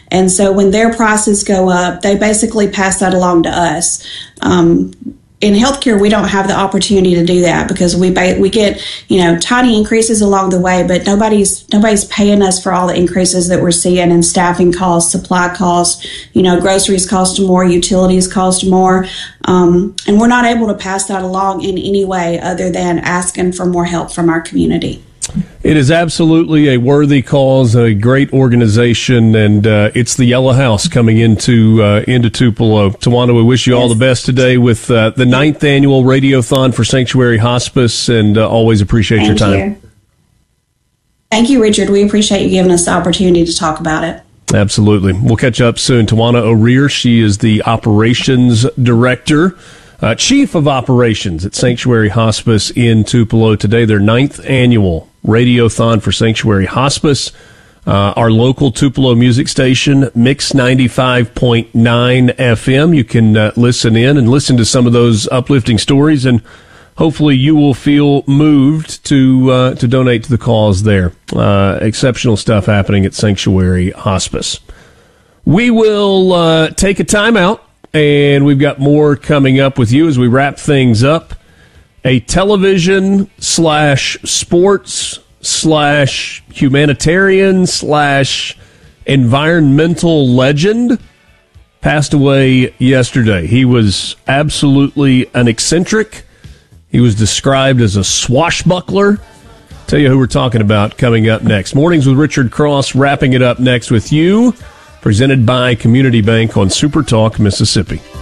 And so when their prices go up, they basically pass that along to us. In healthcare, we don't have the opportunity to do that because we get, tiny increases along the way, but nobody's paying us for all the increases that we're seeing in staffing costs, supply costs, groceries cost more, utilities cost more. And we're not able to pass that along in any way other than asking for more help from our community. It is absolutely a worthy cause, a great organization, and it's the Yellow House coming into Tupelo. Tawana, we wish you all the best today with the 9th annual Radiothon for Sanctuary Hospice, and always appreciate your time. Thank you, Richard. We appreciate you giving us the opportunity to talk about it. Absolutely. We'll catch up soon. Tawana O'Rear, she is the Operations Director. Chief of Operations at Sanctuary Hospice in Tupelo today, their 9th annual Radiothon for Sanctuary Hospice. Our local Tupelo music station, Mix 95.9 FM. You can listen in and listen to some of those uplifting stories, and hopefully you will feel moved to donate to the cause there. Exceptional stuff happening at Sanctuary Hospice. We will take a timeout. And we've got more coming up with you as we wrap things up. A television / sports / humanitarian / environmental legend passed away yesterday. He was absolutely an eccentric. He was described as a swashbuckler. Tell you who we're talking about coming up next. Mornings with Richard Cross, wrapping it up next with you. Presented by Community Bank on Super Talk, Mississippi.